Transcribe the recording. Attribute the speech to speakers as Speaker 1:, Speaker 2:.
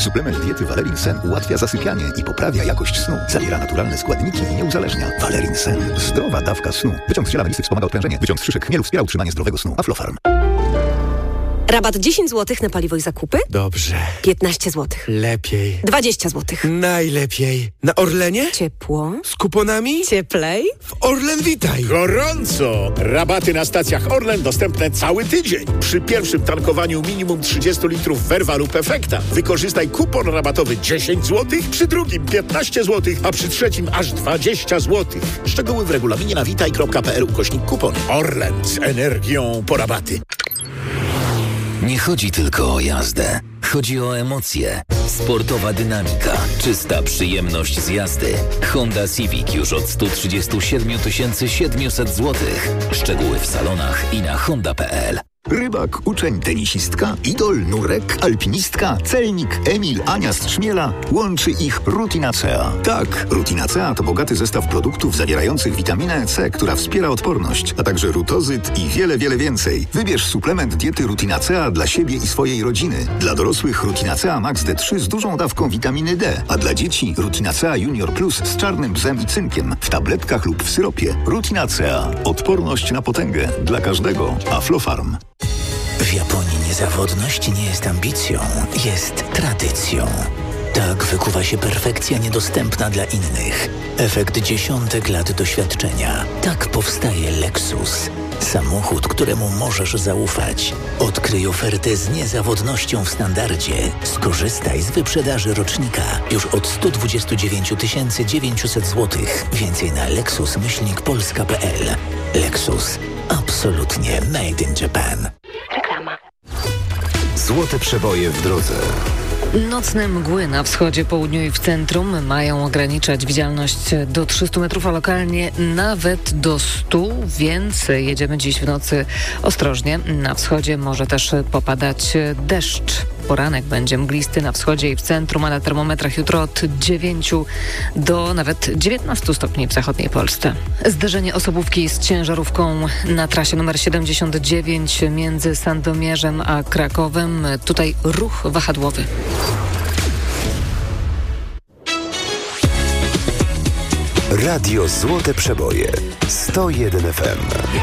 Speaker 1: Suplement diety Valerin Sen ułatwia zasypianie i poprawia jakość snu. Zawiera naturalne składniki i nie uzależnia. Valerin Sen. Zdrowa dawka snu. Wyciąg z ziela melisy wspomaga odprężenie. Wyciąg z szyszek chmielu wspiera utrzymanie zdrowego snu. Aflofarm.
Speaker 2: Rabat 10 zł na paliwo i zakupy?
Speaker 3: Dobrze.
Speaker 2: 15 zł.
Speaker 3: Lepiej.
Speaker 2: 20 zł.
Speaker 3: Najlepiej. Na Orlenie?
Speaker 2: Ciepło.
Speaker 3: Z kuponami?
Speaker 2: Cieplej.
Speaker 3: W Orlen Witaj.
Speaker 4: Gorąco! Rabaty na stacjach Orlen dostępne cały tydzień. Przy pierwszym tankowaniu minimum 30 litrów Verva lub Efekta wykorzystaj kupon rabatowy 10 zł, przy drugim 15 zł, a przy trzecim aż 20 zł. Szczegóły w regulaminie na witaj.pl/kupon. Orlen z energią po rabaty.
Speaker 5: Nie chodzi tylko o jazdę. Chodzi o emocje. Sportowa dynamika. Czysta przyjemność z jazdy. Honda Civic już od 137 700 zł. Szczegóły w salonach i na honda.pl.
Speaker 1: Rybak, uczeń, tenisistka, idol, nurek, alpinistka, celnik, Emil, Ania z Trzmiela. Łączy ich Rutinacea. Tak, Rutinacea to bogaty zestaw produktów zawierających witaminę C, która wspiera odporność, a także rutozyt i wiele, wiele więcej. Wybierz suplement diety Rutinacea dla siebie i swojej rodziny. Dla dorosłych Rutinacea Max D3 z dużą dawką witaminy D, a dla dzieci Rutinacea Junior Plus z czarnym bzem i cynkiem w tabletkach lub w syropie. Rutinacea. Odporność na potęgę. Dla każdego. Aflofarm.
Speaker 6: W Japonii niezawodność nie jest ambicją, jest tradycją. Tak wykuwa się perfekcja niedostępna dla innych. Efekt dziesiątek lat doświadczenia. Tak powstaje Lexus. Samochód, któremu możesz zaufać. Odkryj ofertę z niezawodnością w standardzie. Skorzystaj z wyprzedaży rocznika już od 129 900 zł. Więcej na lexus-polska.pl. Lexus. Absolutnie made in Japan.
Speaker 2: Reklama.
Speaker 7: Złote przeboje w drodze.
Speaker 8: Nocne mgły na wschodzie, południu i w centrum mają ograniczać widzialność do 300 metrów, a lokalnie nawet do 100, więc jedziemy dziś w nocy ostrożnie. Na wschodzie może też popadać deszcz. Poranek będzie mglisty na wschodzie i w centrum, a na termometrach jutro od 9 do nawet 19 stopni w zachodniej Polsce. Zderzenie osobówki z ciężarówką na trasie numer 79 między Sandomierzem a Krakowem. Tutaj ruch wahadłowy.
Speaker 7: Radio Złote Przeboje 101 FM.